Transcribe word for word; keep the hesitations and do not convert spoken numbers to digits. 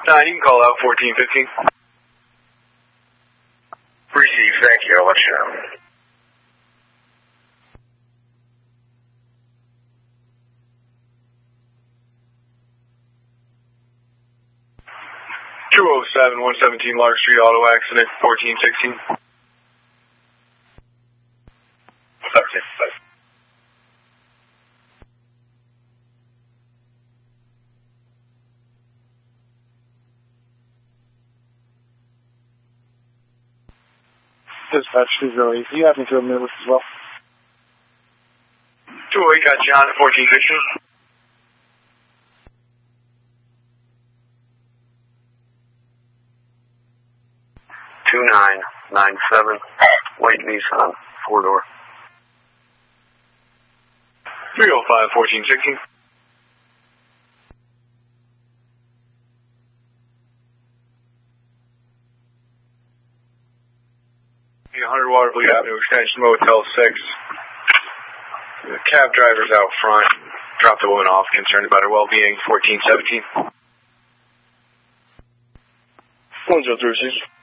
Nine, you can call out fourteen fifteen. Receive, thank you. I'll let you know. two oh seven, one seventeen Lark Street, auto accident, fourteen sixteen. Okay, bye. Dispatch two oh eight. You have me to a minute as well. two oh eight got John at fourteen sixteen. two nine nine seven, white Nissan, four door. three oh five, fourteen sixteen. one hundred Waterloo Avenue, extension Motel six. The cab driver's out front. Dropped the woman off, concerned about her well-being, fourteen seventeen. one zero three six.